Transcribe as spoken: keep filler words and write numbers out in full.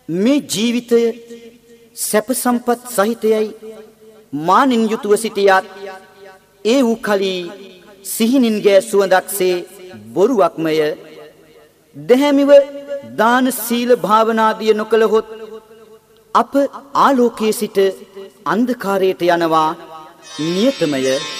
මේ ජීවිතය සැප සම්පත් සහිතයයි මානින් යුතුව සිටියත් ඒ වූ කලී සිහිනින්ගේ සුවඳක්සේ බොරුවක්මය. දැහැමිව දාන සීල භාවනාදිය නොකළහොත් අප ආලෝකයේ සිට අන්ධකාරයට යනවා නියතමය.